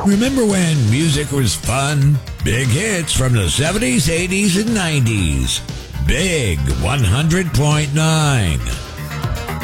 Remember when music was fun? Big hits from the 70s, 80s, and 90s. Big 100.9.